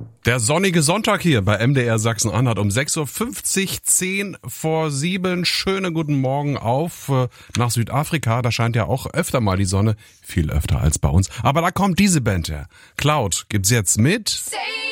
Der sonnige Sonntag hier bei MDR Sachsen-Anhalt um 6.50 Uhr, 6:10. Schönen guten Morgen auf nach Südafrika. Da scheint ja auch öfter mal die Sonne, viel öfter als bei uns. Aber da kommt diese Band her. Cloud gibt's jetzt mit